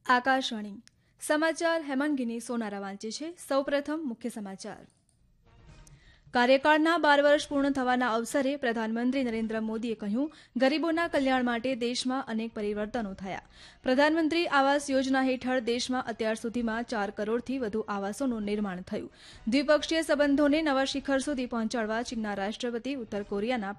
આકાશવાણી સમાચાર હેમંતગીની સોનારા વાંચે છે. સૌપ્રથમ મુખ્ય સમાચાર. કાર્યકાળના 12 વર્ષ પૂર્ણ થવાના અવસરે પ્રધાનમંત્રી નરેન્દ્ર મોદીએ કહ્યું, ગરીબોના કલ્યાણ માટે દેશમાં અનેક પરિવર્તનો થયા. પ્રધાનમંત્રી આવાસ યોજના હેઠળ દેશમાં અત્યાર સુધીમાં 4 કરોડથી વધુ આવાસોનું નિર્માણ થયું. દ્વિપક્ષીય સંબંધોને નવા શિખર સુધી પહોંચાડવા ચીનના રાષ્ટ્રપતિ ઉત્તર કોરિયાના